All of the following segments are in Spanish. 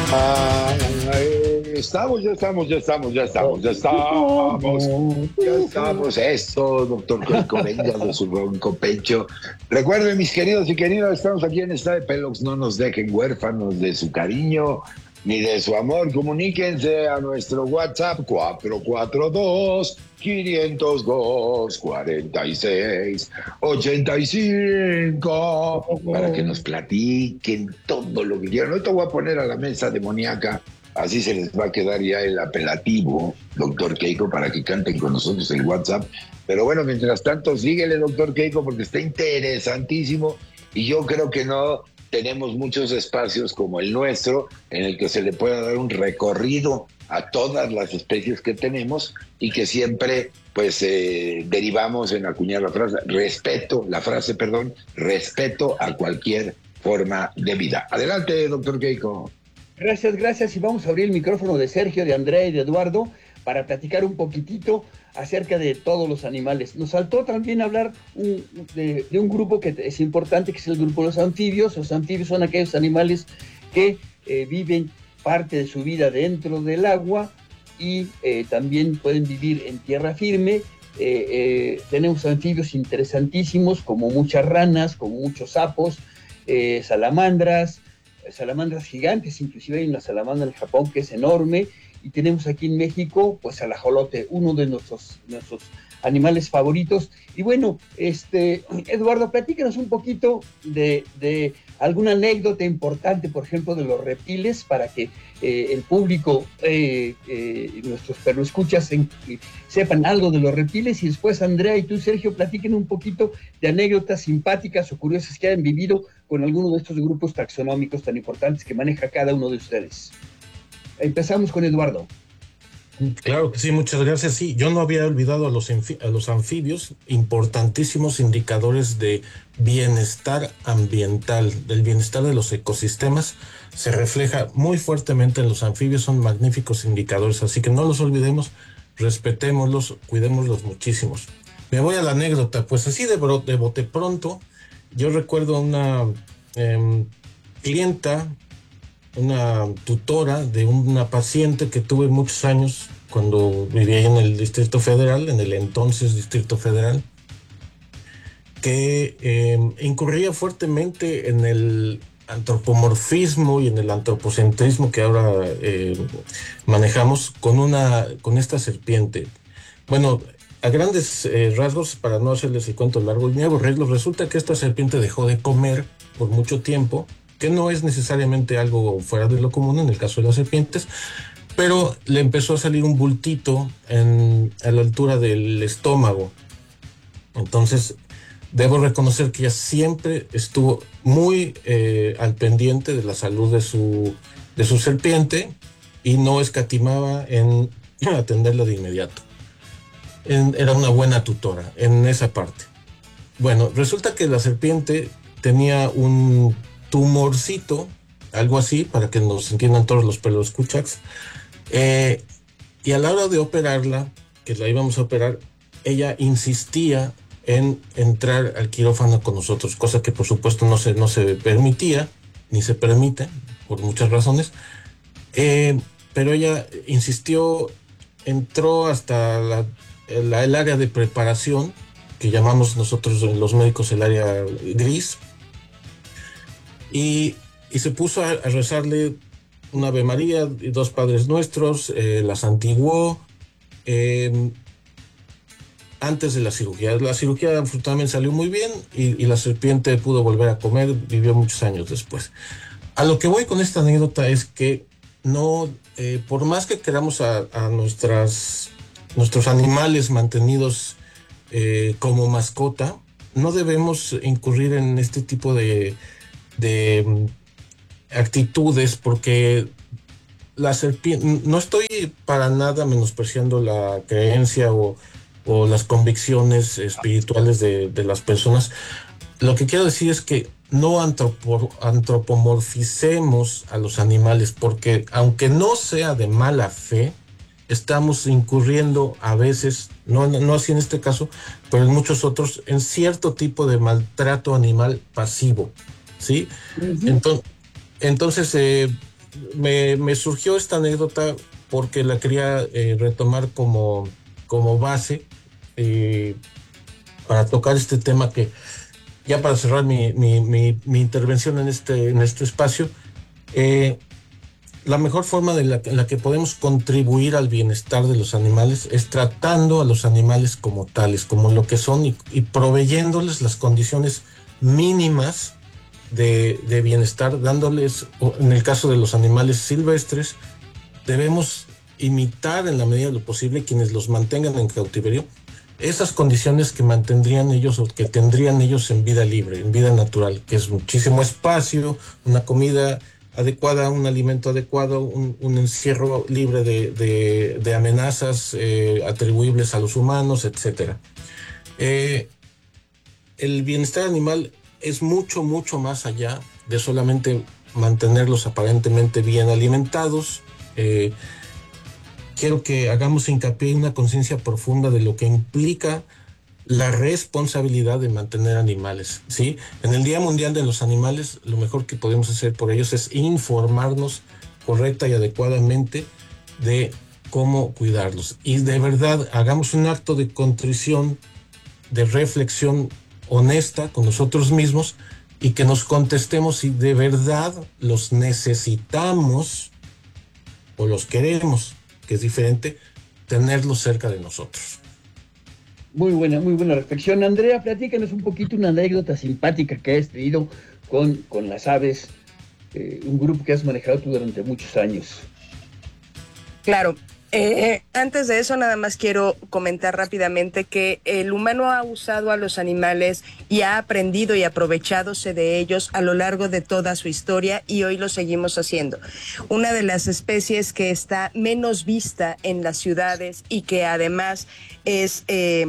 Ah, estamos. Eso, doctor Keiko, venga de su ronco pecho. Recuerden, mis queridos y queridas, estamos aquí en esta de Pelox. No nos dejen huérfanos de su cariño ni de su amor. Comuníquense a nuestro WhatsApp 442-502-46-85 para que nos platiquen todo lo que quieran. Hoy te voy a poner a la mesa demoníaca. Así se les va a quedar ya el apelativo, doctor Keiko, para que canten con nosotros el WhatsApp. Pero bueno, mientras tanto, síguele, doctor Keiko, porque está interesantísimo y yo creo que no tenemos muchos espacios como el nuestro en el que se le pueda dar un recorrido a todas las especies que tenemos y que siempre pues derivamos en acuñar respeto a cualquier forma de vida. Adelante, doctor Keiko. Gracias, gracias. Y vamos a abrir el micrófono de Sergio, de Andrea y de Eduardo para platicar un poquitito acerca de todos los animales. Nos faltó también hablar de un grupo que es importante, que es el grupo de los anfibios. Los anfibios son aquellos animales que viven parte de su vida dentro del agua y también pueden vivir en tierra firme. Tenemos anfibios interesantísimos, como muchas ranas, como muchos sapos, salamandras gigantes, inclusive hay una salamandra en Japón que es enorme, y tenemos aquí en México pues al ajolote, uno de nuestros animales favoritos. Y bueno, Eduardo, platícanos un poquito de alguna anécdota importante, por ejemplo, de los reptiles, para que el público, nuestros perroescuchas, sepan algo de los reptiles, y después Andrea y tú, Sergio, platiquen un poquito de anécdotas simpáticas o curiosas que hayan vivido con alguno de estos grupos taxonómicos tan importantes que maneja cada uno de ustedes. Empezamos con Eduardo. Claro que sí, muchas gracias. Sí, yo no había olvidado a los anfibios, importantísimos indicadores de bienestar ambiental, del bienestar de los ecosistemas. Se refleja muy fuertemente en los anfibios, son magníficos indicadores, así que no los olvidemos, respetémoslos, cuidémoslos muchísimos. Me voy a la anécdota, pues así de bote pronto, yo recuerdo una clienta, una tutora de una paciente que tuve muchos años cuando vivía en el Distrito Federal, en el entonces Distrito Federal, que incurría fuertemente en el antropomorfismo y en el antropocentrismo que ahora manejamos con esta serpiente. Bueno, a grandes rasgos, para no hacerles el cuento largo y me aburrirlos, resulta que esta serpiente dejó de comer por mucho tiempo, que no es necesariamente algo fuera de lo común en el caso de las serpientes, pero le empezó a salir un bultito a la altura del estómago. Entonces, debo reconocer que ella siempre estuvo muy al pendiente de la salud de su serpiente y no escatimaba en atenderla de inmediato. Era una buena tutora en esa parte. Bueno, resulta que la serpiente tenía un tumorcito, algo así, para que nos entiendan todos los peloescuchas, y a la hora de operarla, que la íbamos a operar, ella insistía en entrar al quirófano con nosotros, cosa que por supuesto no se permitía, ni se permite, por muchas razones, pero ella insistió, entró hasta el área de preparación, que llamamos nosotros los médicos el área gris, y se puso a rezarle una Ave María y dos Padres Nuestros, la santiguó antes de la cirugía. La cirugía afortunadamente salió muy bien y la serpiente pudo volver a comer, vivió muchos años después. A lo que voy con esta anécdota es que no, por más que queramos a nuestros animales mantenidos como mascota, no debemos incurrir en este tipo de actitudes, porque la serpiente, no estoy para nada menospreciando la creencia o las convicciones espirituales de las personas. Lo que quiero decir es que no antropomorficemos a los animales, porque aunque no sea de mala fe, estamos incurriendo a veces, no así en este caso, pero en muchos otros, en cierto tipo de maltrato animal pasivo, ¿sí? Uh-huh. Entonces, me surgió esta anécdota porque la quería retomar como base para tocar este tema que, ya para cerrar mi intervención en este espacio, la mejor forma en la que podemos contribuir al bienestar de los animales es tratando a los animales como tales, como lo que son, y proveyéndoles las condiciones mínimas de bienestar, dándoles, en el caso de los animales silvestres, debemos imitar en la medida de lo posible quienes los mantengan en cautiverio, esas condiciones que mantendrían ellos o que tendrían ellos en vida libre, en vida natural, que es muchísimo espacio, una comida adecuada, un alimento adecuado, un encierro libre de amenazas atribuibles a los humanos, etc. El bienestar animal es mucho, mucho más allá de solamente mantenerlos aparentemente bien alimentados. Quiero que hagamos hincapié en una conciencia profunda de lo que implica la responsabilidad de mantener animales, ¿sí? En el Día Mundial de los Animales, lo mejor que podemos hacer por ellos es informarnos correcta y adecuadamente de cómo cuidarlos. Y de verdad, hagamos un acto de contrición, de reflexión honesta con nosotros mismos y que nos contestemos si de verdad los necesitamos o los queremos, que es diferente, tenerlos cerca de nosotros. Muy buena reflexión. Andrea, platícanos un poquito una anécdota simpática que has tenido con las aves, un grupo que has manejado tú durante muchos años. Claro. Antes de eso, nada más quiero comentar rápidamente que el humano ha usado a los animales y ha aprendido y aprovechadose de ellos a lo largo de toda su historia, y hoy lo seguimos haciendo. Una de las especies que está menos vista en las ciudades y que además es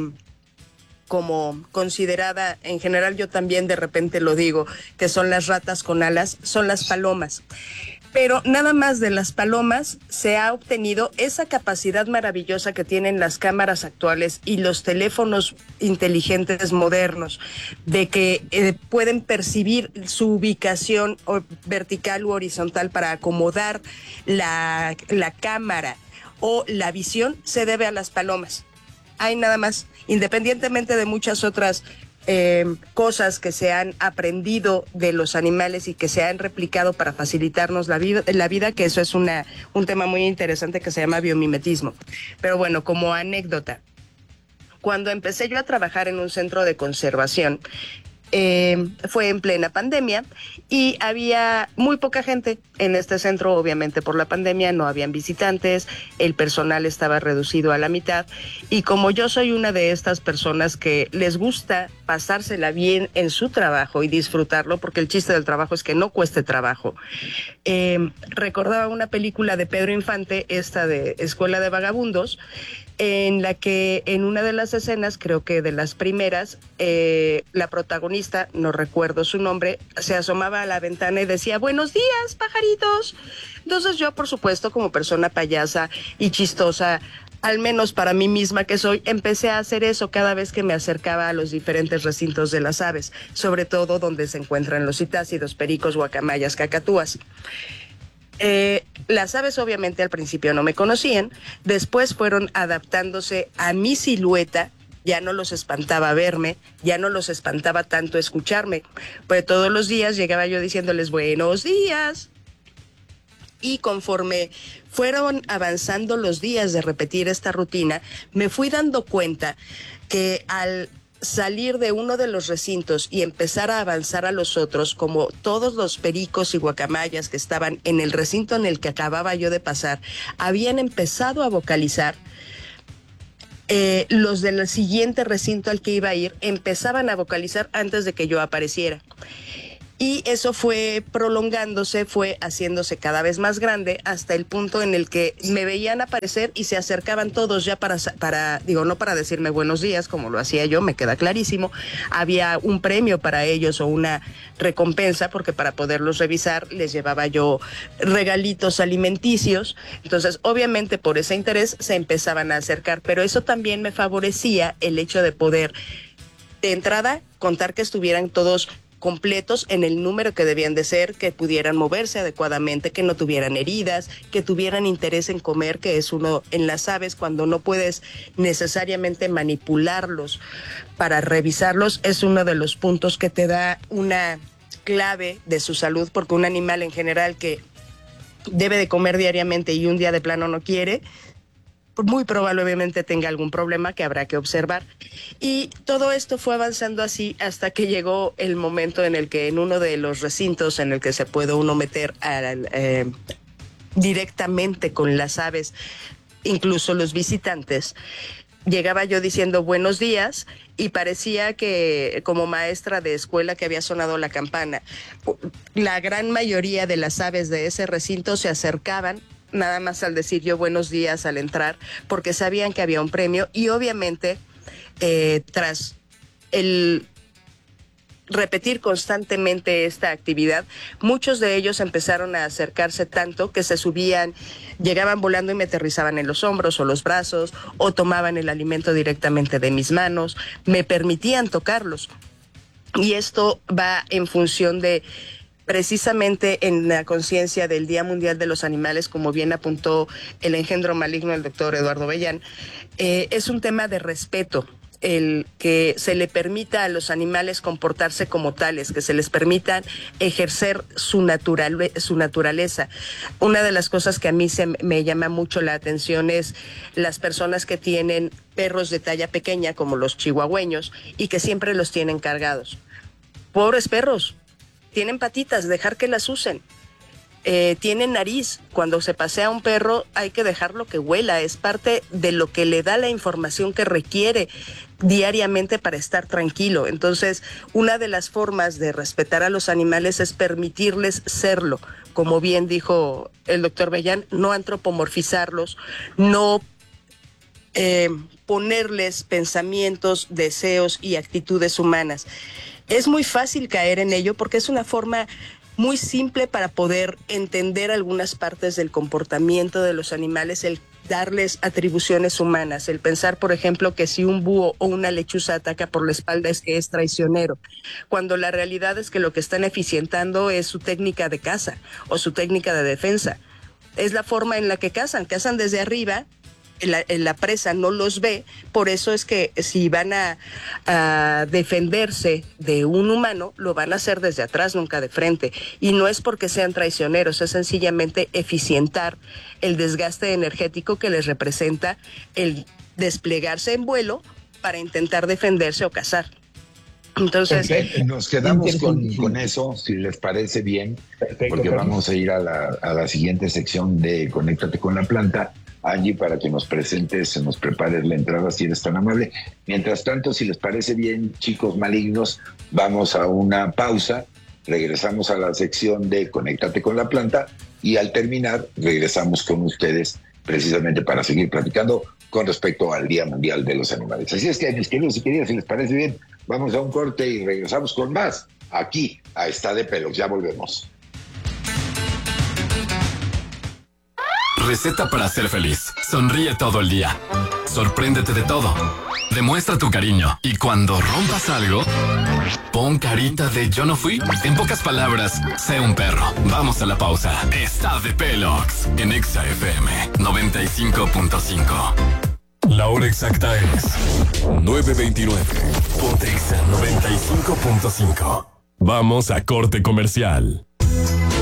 como considerada, en general yo también de repente lo digo, que son las ratas con alas, son las palomas. Pero nada más de las palomas se ha obtenido esa capacidad maravillosa que tienen las cámaras actuales y los teléfonos inteligentes modernos, de que pueden percibir su ubicación vertical u horizontal para acomodar la cámara o la visión, se debe a las palomas. Hay nada más, independientemente de muchas otras cosas que se han aprendido de los animales y que se han replicado para facilitarnos la vida, que eso es un tema muy interesante que se llama biomimetismo. Pero bueno, como anécdota, cuando empecé yo a trabajar en un centro de conservación, fue en plena pandemia y había muy poca gente en este centro, obviamente por la pandemia no habían visitantes, el personal estaba reducido a la mitad, y como yo soy una de estas personas que les gusta pasársela bien en su trabajo y disfrutarlo, porque el chiste del trabajo es que no cueste trabajo, recordaba una película de Pedro Infante, esta de Escuela de Vagabundos, en la que en una de las escenas, creo que de las primeras, la protagonista, no recuerdo su nombre, se asomaba a la ventana y decía, buenos días, pajaritos. Entonces yo, por supuesto, como persona payasa y chistosa, al menos para mí misma que soy, empecé a hacer eso cada vez que me acercaba a los diferentes recintos de las aves, sobre todo donde se encuentran los citácidos, pericos, guacamayas, cacatúas. Las aves obviamente al principio no me conocían, después fueron adaptándose a mi silueta, ya no los espantaba verme, ya no los espantaba tanto escucharme, pues todos los días llegaba yo diciéndoles buenos días. Y conforme fueron avanzando los días de repetir esta rutina, me fui dando cuenta que al salir de uno de los recintos y empezar a avanzar a los otros, como todos los pericos y guacamayas que estaban en el recinto en el que acababa yo de pasar, habían empezado a vocalizar, los del siguiente recinto al que iba a ir empezaban a vocalizar antes de que yo apareciera. Y eso fue prolongándose, fue haciéndose cada vez más grande hasta el punto en el que me veían aparecer y se acercaban todos ya digo, no para decirme buenos días, como lo hacía yo, me queda clarísimo. Había un premio para ellos o una recompensa, porque para poderlos revisar les llevaba yo regalitos alimenticios. Entonces, obviamente, por ese interés se empezaban a acercar, pero eso también me favorecía el hecho de poder, de entrada, contar que estuvieran todos completos en el número que debían de ser, que pudieran moverse adecuadamente, que no tuvieran heridas, que tuvieran interés en comer, que es uno en las aves cuando no puedes necesariamente manipularlos para revisarlos, es uno de los puntos que te da una clave de su salud, porque un animal en general que debe de comer diariamente y un día de plano no quiere, muy probablemente tenga algún problema que habrá que observar. Y todo esto fue avanzando así hasta que llegó el momento en el que en uno de los recintos en el que se puede uno meter directamente con las aves, incluso los visitantes, llegaba yo diciendo buenos días y parecía que como maestra de escuela que había sonado la campana. La gran mayoría de las aves de ese recinto se acercaban nada más al decir yo buenos días al entrar, porque sabían que había un premio y obviamente tras el repetir constantemente esta actividad, muchos de ellos empezaron a acercarse tanto que se subían, llegaban volando y me aterrizaban en los hombros o los brazos, o tomaban el alimento directamente de mis manos, me permitían tocarlos. Y esto va en función de precisamente en la conciencia del Día Mundial de los Animales, como bien apuntó el engendro maligno del doctor Eduardo Bellán, es un tema de respeto, el que se le permita a los animales comportarse como tales, que se les permita ejercer su naturaleza. Una de las cosas que a mí me llama mucho la atención es las personas que tienen perros de talla pequeña, como los chihuahueños, y que siempre los tienen cargados. Pobres perros, tienen patitas, dejar que las usen. Tienen nariz. Cuando se pasea un perro hay que dejarlo que huela, es parte de lo que le da la información que requiere diariamente para estar tranquilo. Entonces, una de las formas de respetar a los animales es permitirles serlo, como bien dijo el doctor Bellán, no antropomorfizarlos, no ponerles pensamientos, deseos y actitudes humanas. Es muy fácil caer en ello porque es una forma muy simple para poder entender algunas partes del comportamiento de los animales, el darles atribuciones humanas, el pensar, por ejemplo, que si un búho o una lechuza ataca por la espalda es que es traicionero, cuando la realidad es que lo que están eficientando es su técnica de caza o su técnica de defensa. Es la forma en la que cazan desde arriba. La presa no los ve, por eso es que si van a defenderse de un humano, lo van a hacer desde atrás, nunca de frente. Y no es porque sean traicioneros, es sencillamente eficientar el desgaste energético que les representa el desplegarse en vuelo para intentar defenderse o cazar. Entonces, perfecto. Nos quedamos con eso, si les parece bien, perfecto, porque vamos a ir a la siguiente sección de Conéctate con la Planta. Angie, para que nos presentes, nos prepares la entrada, si eres tan amable. Mientras tanto, si les parece bien, chicos malignos, vamos a una pausa, regresamos a la sección de Conéctate con la Planta y al terminar regresamos con ustedes precisamente para seguir platicando con respecto al Día Mundial de los Animales. Así es que, mis queridos y queridas, si les parece bien, vamos a un corte y regresamos con más aquí a Está de Pelos. Ya volvemos. Receta para ser feliz. Sonríe todo el día. Sorpréndete de todo. Demuestra tu cariño. Y cuando rompas algo, pon carita de yo no fui. En pocas palabras, sé un perro. Vamos a la pausa. Está de Pelox en Exa FM 95.5. La hora exacta es 9:29. Ponte Exa 95.5. Vamos a corte comercial.